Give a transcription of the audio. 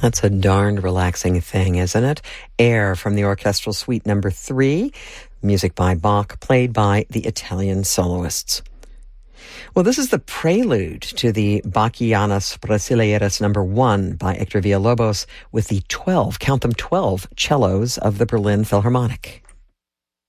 That's a darned relaxing thing, isn't it? Air from the Orchestral Suite Number 3, music by Bach, played by the Italian soloists. Well, this is the prelude to the Bachianas Brasileiras Number 1 by Hector Villalobos with the 12 cellos of the Berlin Philharmonic.